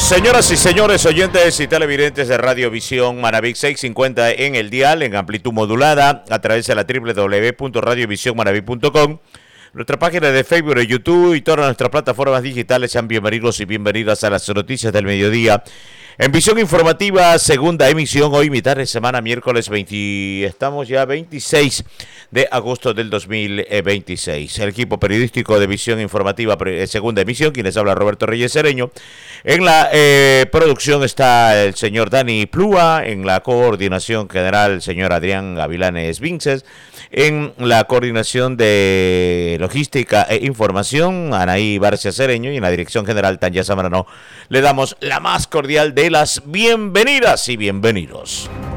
Señoras y señores, oyentes y televidentes de Radiovisión Manabí 650 en el dial, en amplitud modulada, a través de la www.radiovisionmanabí.com, nuestra página de Facebook, de YouTube y todas nuestras plataformas digitales. Sean bienvenidos y bienvenidas a las noticias del mediodía. En Visión Informativa, segunda emisión, hoy mitad de semana, miércoles 26 de agosto del 2026. El equipo periodístico de Visión Informativa, segunda emisión, quienes habla Roberto Reyes Cereño. En la producción está el señor Dani Plúa, en la coordinación general el señor Adrián Gavilanes Vinces, en la coordinación de logística e información Anaí Barcia Cereño, y en la dirección general Tanya Zambrano. Le damos la más cordial de las bienvenidas y bienvenidos.